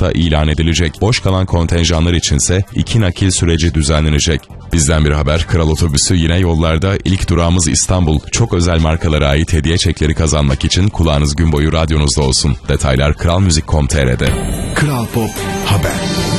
Ağustos'ta ilan edilecek. Boş kalan kontenjanlar içinse 2 nakil süreci düzenlenecek. Bizden bir haber, Kral Otobüsü yine yollarda. İlk durağımız İstanbul. Çok özel markalara ait hediye çekleri kazanmak için kulağınız gün boyu radyonuzda olsun. Detaylar kralmuzik.com.tr'de. Kral Pop Haber.